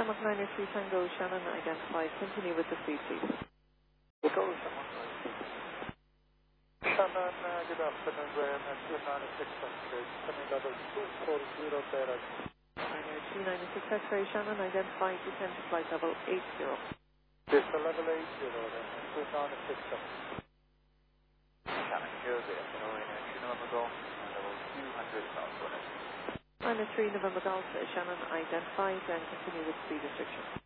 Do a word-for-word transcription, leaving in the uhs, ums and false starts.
Shamrock nine oh three Tango, Shannon identified. Continue with the speed, please. Go, Shamrock nine oh three. Shannon, uh, good afternoon, Graham, at two nine six X-ray, coming level two four zero Beirut. nine oh three nine oh six X-ray, Shannon identified. Descend to flight level eight zero. This is level eight zero, then, two nine six X-ray. Shannon here, good afternoon, and two November Golf, level two hundred southwest. nine oh three November Golf, Shannon identified, and continue with speed restriction.